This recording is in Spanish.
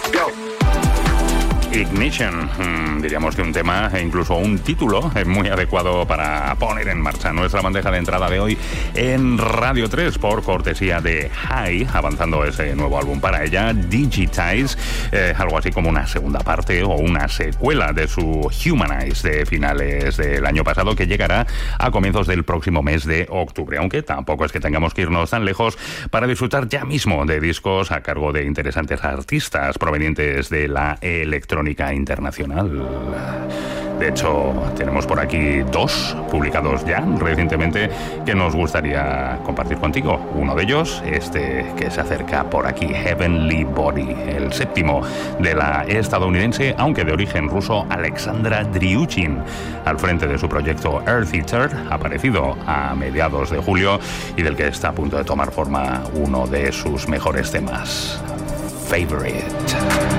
Ignition, diríamos que un tema e incluso un título muy adecuado para poner en marcha nuestra bandeja de entrada de hoy en Radio 3 por cortesía de High, avanzando ese nuevo álbum para ella, Digitize, algo así como una segunda parte o una secuela de su Humanize de finales del año pasado, que llegará a comienzos del próximo mes de octubre, aunque tampoco es que tengamos que irnos tan lejos para disfrutar ya mismo de discos a cargo de interesantes artistas provenientes de la electrónica internacional. De hecho, tenemos por aquí dos publicados ya recientemente que nos gustaría compartir contigo. Uno de ellos, este que se acerca por aquí, Heavenly Body, el séptimo de la estadounidense, aunque de origen ruso, Alexandra Driuchin, al frente de su proyecto Earth Eater, aparecido a mediados de julio y del que está a punto de tomar forma uno de sus mejores temas, Favorite.